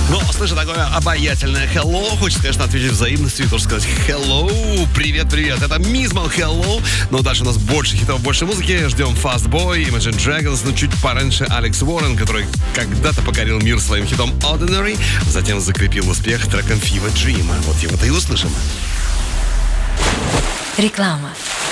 Ну, слышь, такое обаятельное hello. Хочется, конечно, ответить взаимностью и тоже сказать hello. Привет. Это Мизмал hello. Но дальше у нас больше хитов, больше музыки. Ждем Fast Boy, Imagine Dragons, но чуть пораньше Алекс Уоррен, который когда-то покорил мир своим хитом Ordinary, затем закрепил успех треком Fever Dream. Вот его-то и услышим. Реклама.